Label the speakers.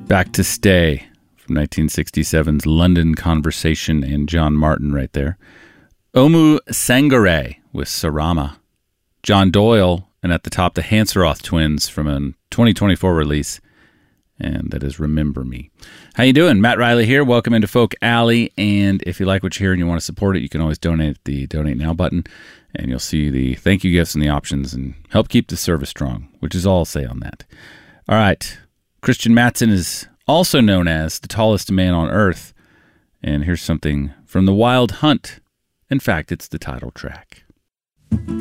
Speaker 1: Back to Stay from 1967's London Conversation and John Martin right there. Omu Sangare with Sarama. John Doyle, and at the top, the Hansaroth Twins from a 2024 release, and that is Remember Me. How you doing? Matt Riley here. Welcome into Folk Alley, and if you like what you hear and you want to support it, you can always donate at the Donate Now button, and you'll see the thank you gifts and the options and help keep the service strong, which is all I'll say on that. All right. Christian Matsson is also known as the tallest man on earth, and here's something from The Wild Hunt. In fact, it's the title track.